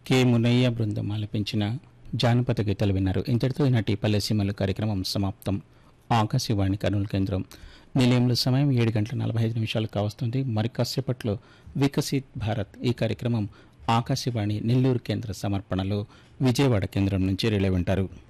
K Munayya బృందం ఆలపించిన జానపద గీతాలు విన్నారు. ఇంతటితో ఈనాటి పల్లెసీమల కార్యక్రమం సమాప్తం. ఆకాశవాణి కర్నూలు కేంద్రం నిలయంలో సమయం 7:45 కావస్తుంది. మరి కాసేపట్లో వికసిత్ భారత్ ఈ కార్యక్రమం ఆకాశవాణి నెల్లూరు కేంద్ర సమర్పణలో విజయవాడ కేంద్రం నుంచి రిలే వింటారు.